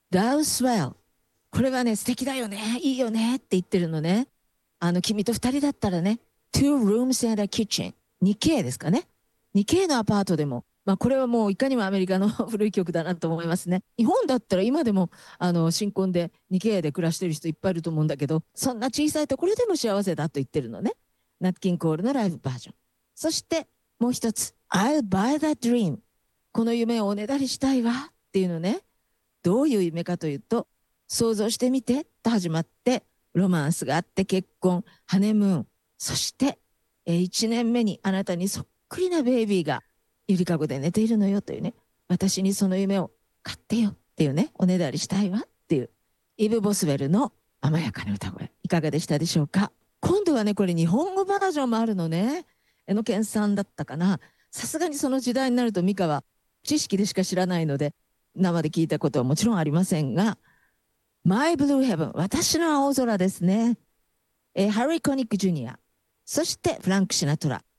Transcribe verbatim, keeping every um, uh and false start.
Thou swell。これはね、素敵だよね、いいよねって言ってるのね。あの、君と二人だったらね、two rooms and a kitchen。にケー ですかね。にケー のアパートでも、まあこれはもういかにもアメリカの古い曲だなと思いますね。日本だったら今でも、あの、新婚で にケー で暮らしてる人いっぱいいると思うんだけど、そんな小さいところでも幸せだと言ってるのね。ナッキンコールのライブバージョン。そしてもう一つ、I'll buy that dream。この夢をおねだりしたいわっていうのね。どういう夢かというと、想像してみてと始まって、ロマンスがあって結婚、ハネムーン、そして、えー、いちねんめにあなたにそっくりなベイビーがゆりかごで寝ているのよというね、私にその夢を買ってよっていうね、おねだりしたいわっていう、イブ・ボスウェルの甘やかな歌声、いかがでしたでしょうか。今度はね、これ日本語バージョンもあるのね。江野健さんだったかな。さすがにその時代になるとミカは知識でしか知らないので、生で聞いたことはもちろんありませんが、My Blue Heaven、私の青空ですね。えーハリー・コニック・ジュニア、そしてフランク・シナトラ、